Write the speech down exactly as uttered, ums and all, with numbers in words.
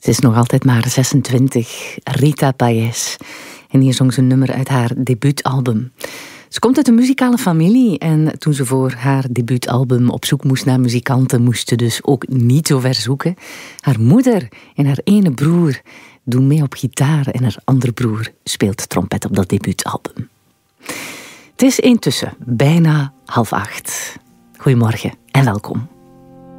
Ze is nog altijd maar zesentwintig, Rita Payés. En hier zong ze een nummer uit haar debuutalbum. Ze komt uit een muzikale familie en toen ze voor haar debuutalbum op zoek moest naar muzikanten, moest ze dus ook niet zo ver zoeken. Haar moeder en haar ene broer doen mee op gitaar en haar andere broer speelt trompet op dat debuutalbum. Het is intussen bijna half acht. Goedemorgen en welkom.